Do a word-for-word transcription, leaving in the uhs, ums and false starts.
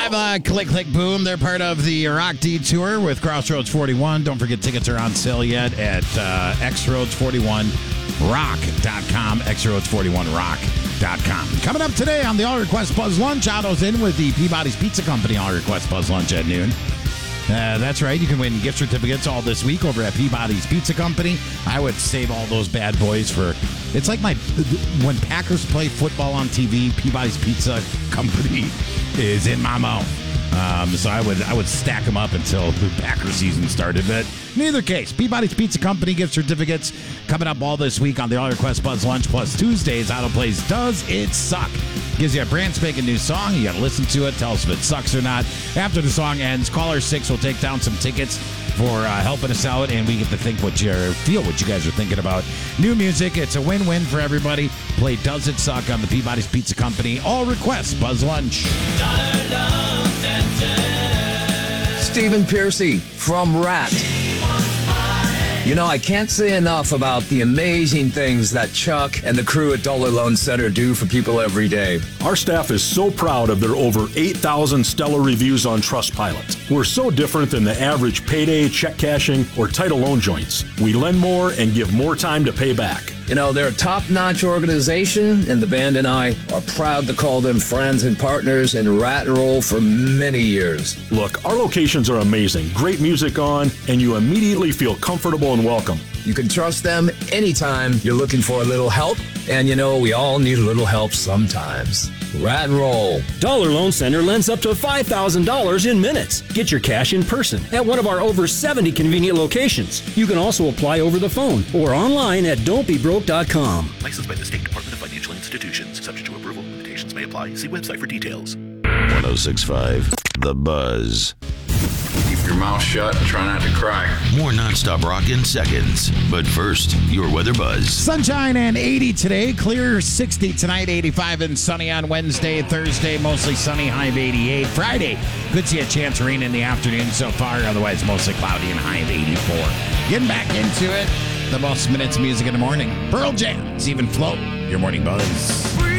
Uh, click, click, boom. They're part of the Rock Detour with Crossroads forty-one. Don't forget, tickets are on sale yet at uh, x roads forty-one rock dot com, x roads forty-one rock dot com. Coming up today on the All Request Buzz Lunch, Otto's in with the Peabody's Pizza Company All Request Buzz Lunch at noon. Uh, that's right. You can win gift certificates all this week over at Peabody's Pizza Company. I would save all those bad boys for... It's like my... When Packers play football on T V, Peabody's Pizza Company is in my mouth. Um, so I would I would stack them up until the Packer season started. But in either case, Peabody's Pizza Company gift certificates coming up all this week on the All Request Buzz Lunch. Plus Tuesdays, Otto plays Does It Suck? Gives you a brand spanking new song. You got to listen to it. Tell us if it sucks or not. After the song ends, caller six will take down some tickets for uh, helping us out, and we get to think what you feel, what you guys are thinking about new music. It's a win-win for everybody. Play Does It Suck on the Peabody's Pizza Company All Request Buzz Lunch. Stephen Piercy from Rat. You know, I can't say enough about the amazing things that Chuck and the crew at Dollar Loan Center do for people every day. Our staff is so proud of their over eight thousand stellar reviews on Trustpilot. We're so different than the average payday, check cashing, or title loan joints. We lend more and give more time to pay back. You know, they're a top-notch organization, and the band and I are proud to call them friends and partners in Rat and Roll for many years. Look, our locations are amazing. Great music on, and you immediately feel comfortable and welcome. You can trust them anytime you're looking for a little help, and you know, we all need a little help sometimes. Rat and Roll. Dollar Loan Center lends up to five thousand dollars in minutes. Get your cash in person at one of our over seventy convenient locations. You can also apply over the phone or online at don't be broke dot com. Licensed by the State Department of Financial Institutions. Subject to approval. Limitations may apply. See website for details. one oh six point five The Buzz. Keep your mouth shut and try not to cry. More nonstop rock in seconds. But first, your weather buzz. Sunshine and eighty today. Clear sixty tonight, eighty-five and sunny on Wednesday. Thursday, mostly sunny, high of eighty-eight. Friday, could see a chance of rain in the afternoon so far. Otherwise, mostly cloudy and high of eighty-four. Getting back into it. The most minutes of music in the morning. Pearl Jam, Even Float. Your morning buzz.